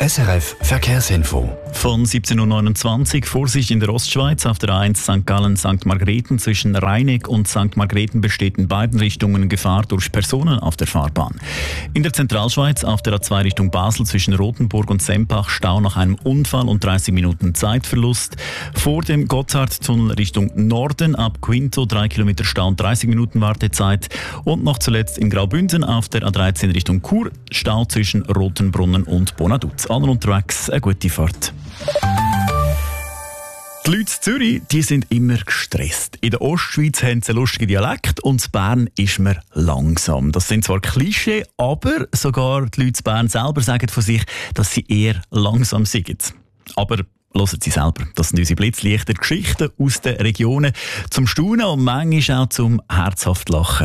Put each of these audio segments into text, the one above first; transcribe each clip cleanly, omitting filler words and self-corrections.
SRF Verkehrsinfo. Von 17.29 Uhr Vorsicht in der Ostschweiz auf der A1 St. Gallen-St. Margrethen. Zwischen Rheineck und St. Margrethen besteht in beiden Richtungen Gefahr durch Personen auf der Fahrbahn. In der Zentralschweiz auf der A2 Richtung Basel zwischen Rothenburg und Sempach Stau nach einem Unfall und 30 Minuten Zeitverlust. Vor dem Gotthardtunnel Richtung Norden ab Quinto 3 Kilometer Stau und 30 Minuten Wartezeit. Und noch zuletzt in Graubünden auf der A13 Richtung Chur Stau zwischen Rotenbrunnen und Bonaduz. Allen unterwegs eine gute Fahrt. Die Leute in Zürich, die sind immer gestresst. In der Ostschweiz haben sie einen lustigen Dialekt und in Bern ist man langsam. Das sind zwar Klischee, aber sogar die Leute in Bern selber sagen von sich, dass sie eher langsam sind. Aber hören Sie selber. Das sind unsere blitzlichten Geschichten aus den Regionen zum Staunen und manchmal auch zum herzhaft Lachen.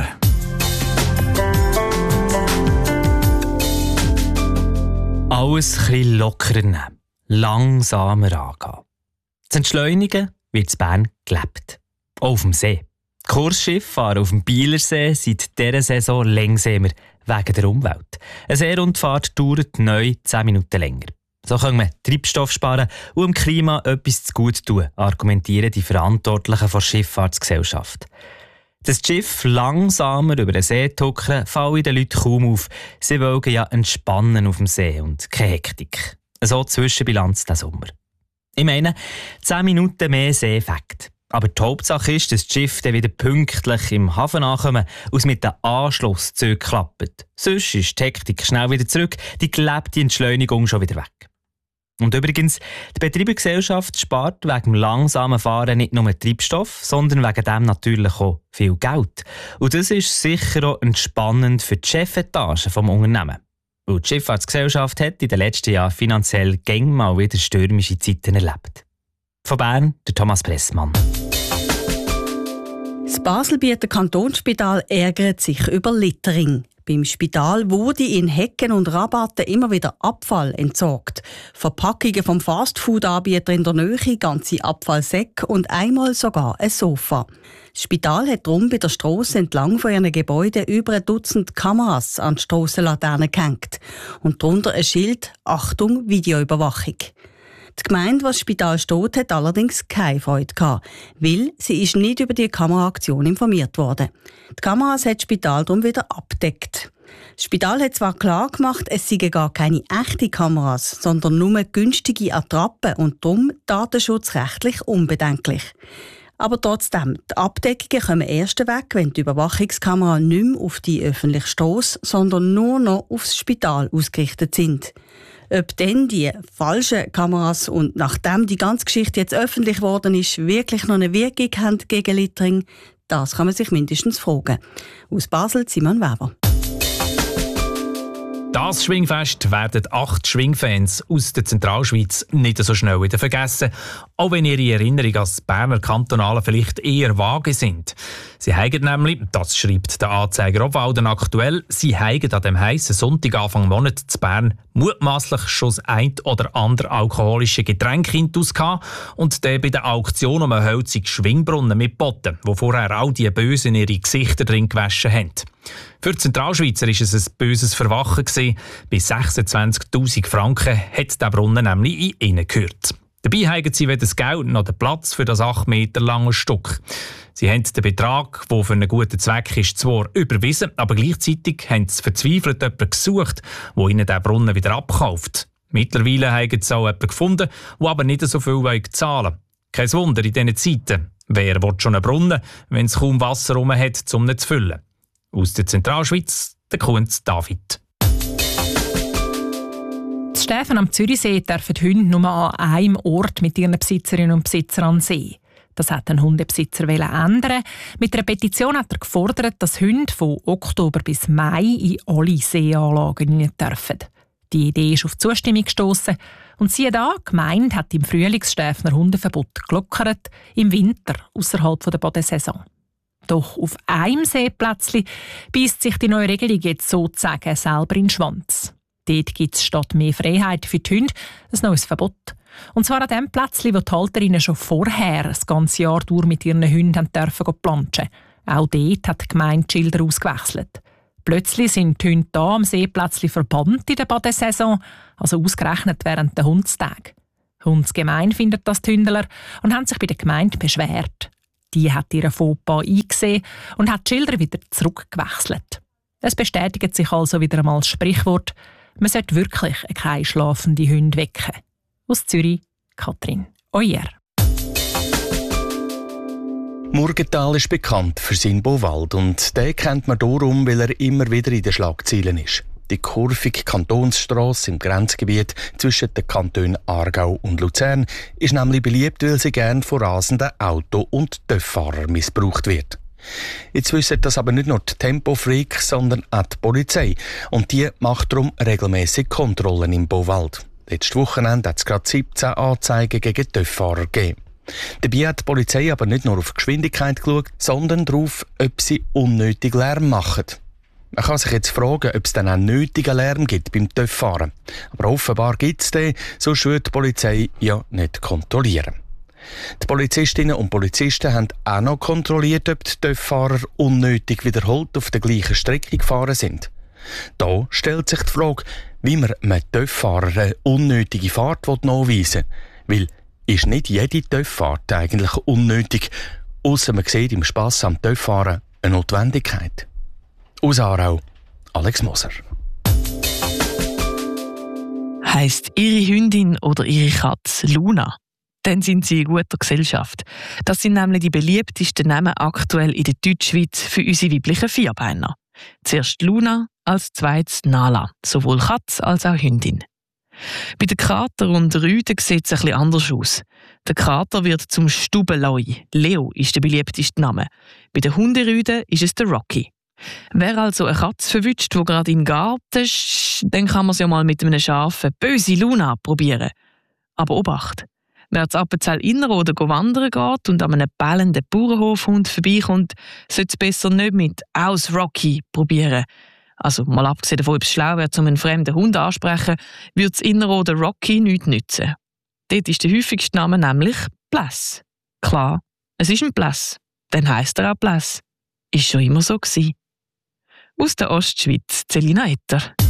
Alles ein bisschen lockerer nehmen, langsamer angehen. Zu entschleunigen wird in Bern gelebt. Auch auf dem See. Kursschiffe fahren auf dem Bielersee seit dieser Saison langsamer wegen der Umwelt. Eine Seerundfahrt dauert neu 10 Minuten länger. So können wir Treibstoff sparen und dem Klima etwas zu gut tun, argumentieren die Verantwortlichen der Schifffahrtsgesellschaft. Dass das Schiff langsamer über den See tuckern, fallen den Leuten kaum auf. Sie wollen ja entspannen auf dem See und keine Hektik. So Zwischenbilanz diesen Sommer. Ich meine, 10 Minuten mehr Seeeffekt. Aber die Hauptsache ist, dass das Schiff dann wieder pünktlich im Hafen ankommt und es mit den Anschlusszügen klappt. Sonst ist die Hektik schnell wieder zurück, die gelebte Entschleunigung schon wieder weg. Und übrigens, die Betreibergesellschaft spart wegen dem langsamen Fahren nicht nur Treibstoff, sondern wegen dem natürlich auch viel Geld. Und das ist sicher auch entspannend für die Chefetage des Unternehmens. Weil die Schifffahrtsgesellschaft hat in den letzten Jahren finanziell gäng mal wieder stürmische Zeiten erlebt. Von Bern, der Thomas Pressmann. Das Baselbieter Kantonsspital ärgert sich über Littering. Beim Spital wurde in Hecken und Rabatten immer wieder Abfall entsorgt. Verpackungen vom Fastfood-Anbieter in der Nähe, ganze Abfallsäcke und einmal sogar ein Sofa. Das Spital hat darum bei der Strasse entlang von ihren Gebäuden über ein Dutzend Kameras an die Strassenlaternen gehängt. Und darunter ein Schild «Achtung, Videoüberwachung». Die Gemeinde, die das Spital steht, hat allerdings keine Freude gehabt, weil sie ist nicht über die Kameraaktion informiert worden. Die Kameras hat das Spital darum wieder abgedeckt. Das Spital hat zwar klar gemacht, es seien gar keine echten Kameras, sondern nur günstige Attrappen und darum datenschutzrechtlich unbedenklich. Aber trotzdem, die Abdeckungen kommen erst weg, wenn die Überwachungskameras nicht mehr auf die öffentliche Strasse, sondern nur noch aufs Spital ausgerichtet sind. Ob denn die falschen Kameras und nachdem die ganze Geschichte jetzt öffentlich geworden ist, wirklich noch eine Wirkung haben gegen Littering, das kann man sich mindestens fragen. Aus Basel, Simon Weber. Das Schwingfest werden 8 Schwingfans aus der Zentralschweiz nicht so schnell wieder vergessen, auch wenn ihre Erinnerungen an das Berner Kantonale vielleicht eher vage sind. Sie haben nämlich, das schreibt der Anzeiger Obwalden aktuell, sie haben an dem heissen Sonntag Anfang Monat zu Bern mutmaßlich schon das ein oder andere alkoholische Getränk intus gehabt und dann bei der Auktion um einen hölzigen Schwingbrunnen mitgeboten, wo vorher all die Bösen ihre Gesichter drin gewaschen haben. Für die Zentralschweizer war es ein böses Verwachen. Bei 26'000 Franken hat der Brunnen nämlich in ihnen gehört. Dabei haben sie weder das Geld noch den Platz für das 8 Meter lange Stück. Sie haben den Betrag, der für einen guten Zweck ist, zwar überwiesen, aber gleichzeitig haben sie verzweifelt jemanden gesucht, der ihnen den Brunnen wieder abkauft. Mittlerweile haben sie auch jemanden gefunden, der aber nicht so viel zahlen will. Kein Wunder in diesen Zeiten. Wer will schon einen Brunnen, wenn es kaum Wasser herum hat, um ihn zu füllen? Aus der Zentralschweiz, der Kunz David. In Stäfen am Zürichsee dürfen die Hunde nur an einem Ort mit ihren Besitzerinnen und Besitzern an den See. Das hat ein Hundebesitzer ändern. Mit einer Petition hat er gefordert, dass Hunde von Oktober bis Mai in alle Seeanlagen rein dürfen. Die Idee ist auf Zustimmung gestossen. Und siehe da, die Gemeinde hat im Frühling das Stäfner Hundeverbot gelockert, im Winter ausserhalb der Bodensaison. Doch auf einem Seeplätzchen beisst sich die neue Regelung jetzt sozusagen selber in den Schwanz. Dort gibt es statt mehr Freiheit für die Hunde ein neues Verbot. Und zwar an dem Plätzchen, wo die Halterinnen schon vorher das ganze Jahr durch mit ihren Hunden planschen durften. Auch dort hat die Gemeinde die Schilder ausgewechselt. Plötzlich sind die Hunde hier am Seeplätzchen verbannt in der Badesaison, also ausgerechnet während der Hundstage. Hundsgemein findet das die Hündler und haben sich bei der Gemeinde beschwert. Die hat ihren Fauxpas eingesehen und hat die Schilder wieder zurückgewechselt. Es bestätigt sich also wieder einmal das Sprichwort, man sollte wirklich keine schlafenden Hunde wecken. Aus Zürich, Katrin Euer. Murgenthal ist bekannt für seinen Bauwald und den kennt man darum, weil er immer wieder in den Schlagzeilen ist. Die kurvige Kantonsstrasse im Grenzgebiet zwischen den Kantonen Aargau und Luzern ist nämlich beliebt, weil sie gern von rasenden Auto- und TÜV-Fahrern missbraucht wird. Jetzt wissen das aber nicht nur die Tempofreaks, sondern auch die Polizei. Und die macht darum regelmäßig Kontrollen im Bauwald. Letztes Wochenende hat es gerade 17 Anzeigen gegen TÜV-Fahrer gegeben. Dabei hat die Polizei aber nicht nur auf die Geschwindigkeit geschaut, sondern darauf, ob sie unnötig Lärm machen. Man kann sich jetzt fragen, ob es dann auch nötigen Lärm gibt beim TÜV-Fahren. Aber offenbar gibt es den, sonst würde die Polizei ja nicht kontrollieren. Die Polizistinnen und Polizisten haben auch noch kontrolliert, ob die TÜV-Fahrer unnötig wiederholt auf der gleichen Strecke gefahren sind. Da stellt sich die Frage, wie man einem TÜV-Fahrer eine unnötige Fahrt nachweisen will. Weil ist nicht jede TÜV-Fahrt eigentlich unnötig, ausser man sieht im Spass am TÜV-Fahren eine Notwendigkeit. Aus Aarau, Alex Moser. Heisst Ihre Hündin oder Ihre Katze Luna? Dann sind Sie in guter Gesellschaft. Das sind nämlich die beliebtesten Namen aktuell in der Deutschschweiz für unsere weiblichen Vierbeiner. Zuerst Luna, als zweites Nala, sowohl Katze als auch Hündin. Bei den Kater und Rüden sieht es ein bisschen anders aus. Der Kater wird zum Stubeloi. Leo ist der beliebteste Name. Bei den Hunderüden ist es der Rocky. Wer also eine Katze verwünscht, die gerade im Garten ist, dann kann man es ja mal mit einem scharfen «Böse Luna» probieren. Aber Obacht! Wer zu Appenzell Innerrhoden wandern geht und an einem bellenden Bauernhofhund vorbeikommt, sollte es besser nicht mit «Aus Rocky» probieren. Also mal abgesehen davon, ob es schlau wäre, um einen fremden Hund ansprechen, würde es Innerrhoden Rocky nichts nützen. Dort ist der häufigste Name nämlich Bläss. Klar, es ist ein Bläss. Dann heisst er auch Bläss. Ist schon immer so gewesen. Aus der Ostschweiz, Celina Etter.